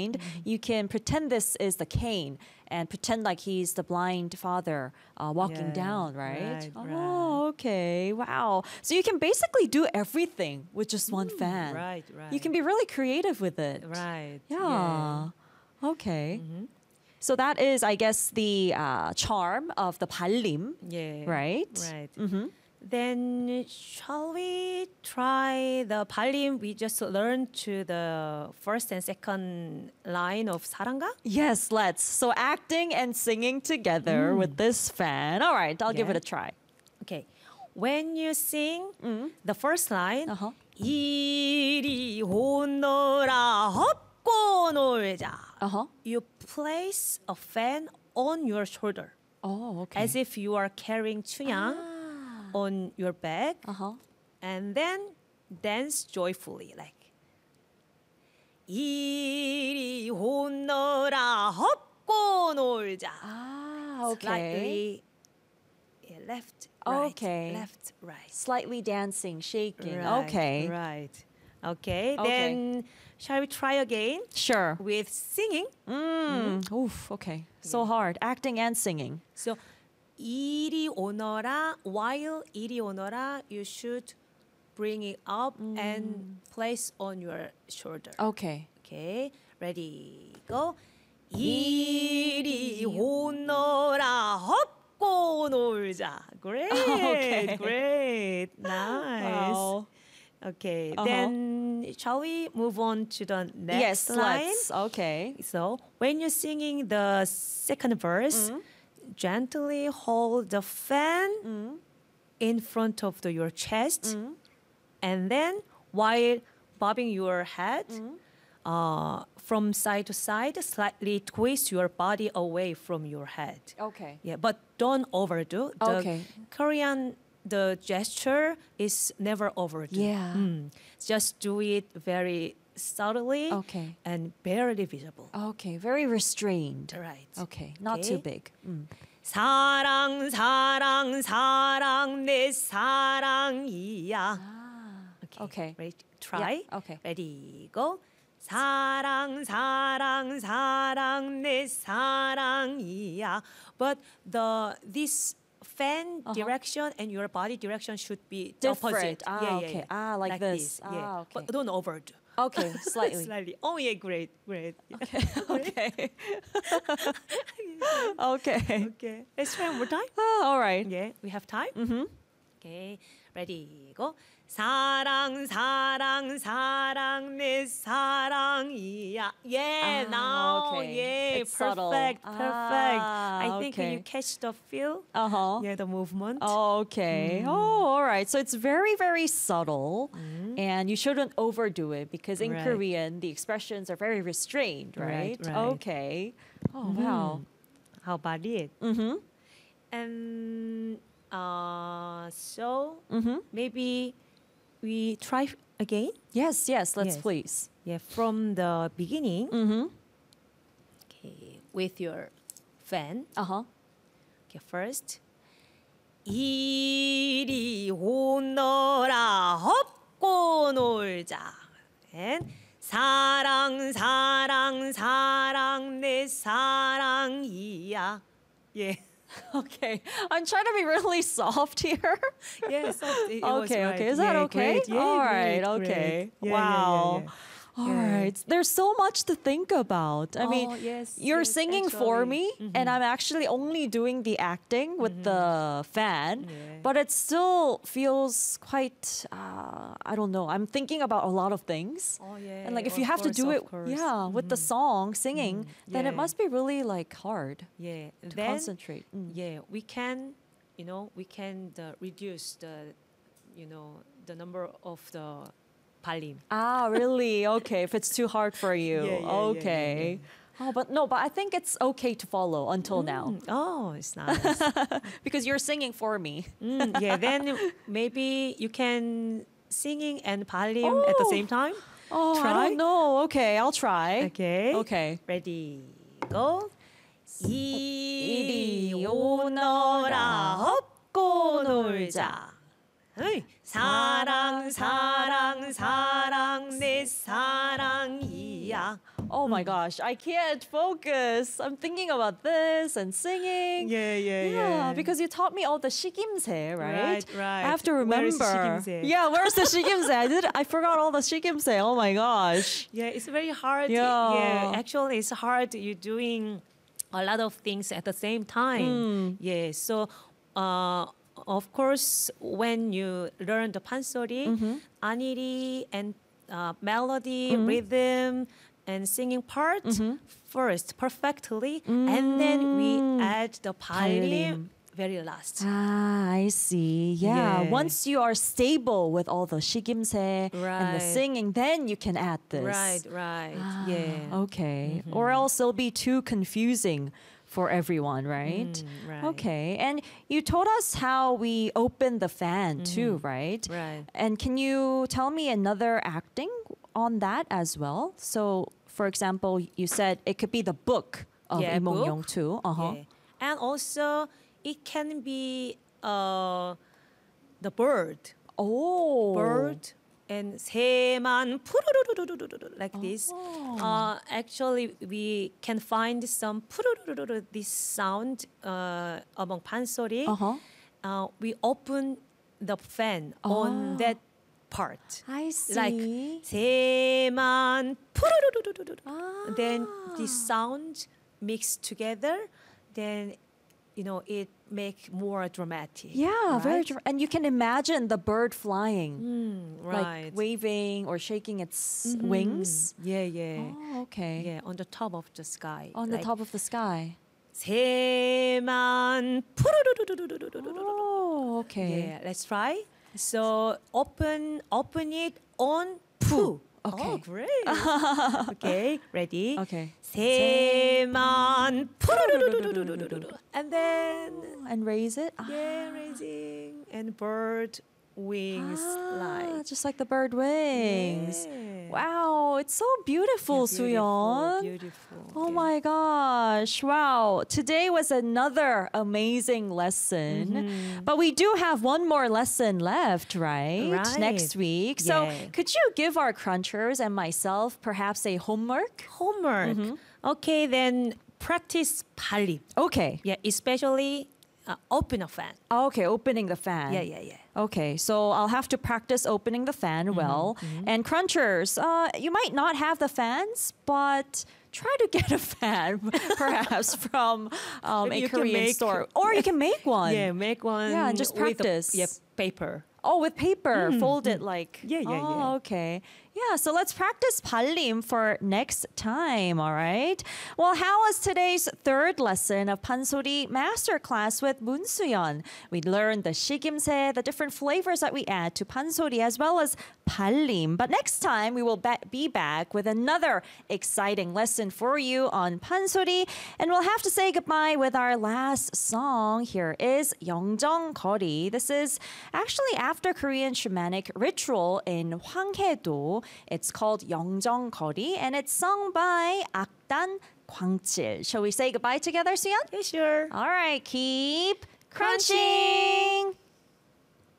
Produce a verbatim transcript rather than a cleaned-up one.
blind, you can pretend this is the cane and pretend like he's the blind father uh, walking Yeah, down, right? right, Oh, right. okay. Wow. So you can basically do everything with just one fan. Right, right. You can be really creative with it. Right. Yeah. Okay. Mm-hmm. So that is, I guess, the uh, charm of the 발림, Yeah. right? Right. Mm-hmm. Then shall we try the 발림 we just learned to the first and second line of 사랑가? Yes, let's. So acting and singing together with this fan. All right, I'll give Yeah. it a try. Okay. When you sing the first line, Uh-huh. 이리 오너라 헛고 놀자. Uh-huh. You place a fan on your shoulder Oh, okay. as if you are carrying 춘향 on your back, Uh-huh. and then dance joyfully like 이리 오너라 헛고 놀자. Ah, okay. Slightly yeah, left, right, Okay. left, right. Slightly dancing, shaking. Right, Okay. Right. Okay. Okay. Then shall we try again Sure. with singing? Mm. Oof, okay. So hard. Acting and singing. So 이리 오너라, while 이리 오너라, you should bring it up and place on your shoulder. Okay. Okay, ready, go. 이리 오너라 헛고 놀자. Great, Okay. great, nice. Wow. Okay, Uh-huh. then shall we move on to the Yes, next line? let's. Okay. So when you're singing the second verse, gently hold the fan in front of the, your chest, and then while bobbing your head uh, from side to side, slightly twist your body away from your head. Okay. Yeah, but don't overdo. The Okay. Korean the gesture is never overdue. Yeah. Mm. Just do it very subtly Okay. and barely visible. Okay. Very restrained. Right. Okay. Not Okay. too big. Mm. 사랑 사랑 사랑 내 사랑이야. Okay. Okay. Ready? Try. Yeah, okay. Ready. Go. 사랑 사랑 사랑 내 사랑이야. But the this fan direction and your body direction should be the Different. opposite. Ah, yeah, yeah, okay. yeah. Ah, like this. Yeah. Ah, okay. But don't overdo. Okay. Slightly. Slightly. Oh yeah, great, great. Okay. Okay. Okay. Okay. Let's try one more time. Ah, all right. Yeah, we have time. Mm-hmm. Okay, ready, go. 사랑 사랑 사랑 내 사랑이야. Yeah, Ah, now, okay. yeah, It's subtle. perfect, perfect. Ah, I think okay. you catch the feel. Uh huh. Yeah, the movement. Okay. Oh, all right. So it's very, very subtle, and you shouldn't overdo it because in Right. Korean the expressions are very restrained, right? Right, right. Okay. Oh wow. How about it? Mm-hmm. And uh, so Mm-hmm. maybe we try again. Yes. Yes. Let's Yes. please. Yeah, from the beginning. Mm-hmm. Okay, with your fan. Uh huh. Okay, first. 이리 오너라 헛고 놀자. And 사랑 사랑 사랑 내 사랑이야. Yeah. Okay. I'm trying to be really soft here. Yeah, so it, it was Okay. right. Okay. Is that Yeah, okay? great. Yeah, All right. great, Okay. great. Yeah, yeah, yeah, wow. yeah. All Yeah. right. There's so much to think about. I Oh, mean, yes, you're yes, singing for actually. me, and I'm actually only doing the acting with the fan, Yeah. but it still feels quite, uh, I don't know. I'm thinking about a lot of things. Oh, yeah. And like if of you have to course, do of it, course. yeah, with the song, singing, then it Yeah. must be really like hard Yeah. to Then, concentrate. Mm. yeah, we can, you know, we can uh, reduce the, you know, the number of the 발림. Ah, really? Okay. If it's too hard for you. Yeah, yeah, yeah, yeah, okay. Oh, but no, but I think it's okay to follow until now Mm, oh, it's nice. because you're singing for me. Mm, yeah, then maybe you can singing and 발림 at the Oh. same time. Oh, I Try? don't know. Okay, I'll try. Okay. Okay. Ready, go. 이리 이리 오너라 헛고 놀자. 어이. 사랑 사랑 사랑 내 사랑이야. Oh my gosh, I can't focus. I'm thinking about this and singing. Yeah, yeah, Yeah, because you taught me all the shigimse, right? Right, right. I have to Where remember. is shigimse? Yeah, where's the shigimse? I did. I forgot all the shigimse. Oh my gosh. Yeah, it's very hard. Yeah. yeah, actually, it's hard. You're doing a lot of things at the same time. Yeah, so uh, of course, when you learn the pansori, aniri and uh, melody, rhythm, and singing part first perfectly, and then we add the 발림. 발림 very last. Ah, I see. Yeah. Yeah. Once you are stable with all the shigimse and the Right. singing, then you can add this. Right, right. Ah, yeah. Okay. Or else it'll be too confusing for everyone, right? Mm, right. Okay. And you told us how we open the fan too, right? Right. And can you tell me another acting on that as well? So, for example, you said it could be the book of Yeah, Lee Mong book. Yong too. Uh-huh. Yeah. And also, it can be uh, the bird. Oh. Bird and 새만 푸르르르르르르 like this. Uh, actually, we can find some 푸르르르르 this sound uh, among pansori. Uh-huh. Uh, we open the fan on that part. I see. Like 새만 푸르르르르르. Then the sound mixed together, then you know it make more dramatic. Yeah, very right? true. And you can imagine the bird flying, Right. like waving or shaking its wings. Yeah, yeah. Oh, okay. Yeah, on the top of the sky. On the top of the sky. 새만 푸르르르르르르르르. Oh, okay. Yeah, let's try. So open open it on 푸. Okay. Oh, great. Okay, ready? Okay. 새만 푸르르르르르르르. And then And raise it. Ah, yeah, raising and bird wings ah, like. just like the bird wings. Yeah. Wow, it's so beautiful, Beautiful, Suyeon. beautiful. Oh yeah. my gosh. Wow. Today was another amazing lesson. But we do have one more lesson left, right? Right. Next week. So Yeah. could you give our crunchers and myself perhaps a homework? Homework. Okay, then practice 발림. Okay. Yeah, especially uh, open a fan. Okay, opening the fan. Yeah, yeah, yeah. Okay, so I'll have to practice opening the fan well. And crunchers, uh, you might not have the fans, but try to get a fan, perhaps from um, Maybe a you can Korean make- store, or you can make one. Yeah, make one. Yeah, and just with a- practice. yeah, paper. Oh, with paper, fold it like. Yeah, yeah, oh, yeah. okay. Yeah, so let's practice 발림 for next time, all right? Well, how was today's third lesson of Pansori Masterclass with Moon Suyeon? We learned the shigimse, the different flavors that we add to pansori, as well as 발림. But next time, we will ba- be back with another exciting lesson for you on pansori. And we'll have to say goodbye with our last song. Here is 영정 거리. This is actually after Korean shamanic ritual in Hwanghae-do. It's called 영정 거리, and it's sung by 악단 광칠. Shall we say goodbye together, Suyeon? Yeah, sure. All right, keep crunching.